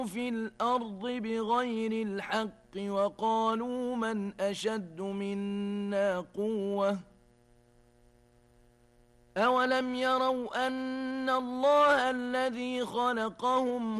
في الأرض بغير الحق وقالوا من أشد منا قوة أولم يروا أن الله الذي خلقهم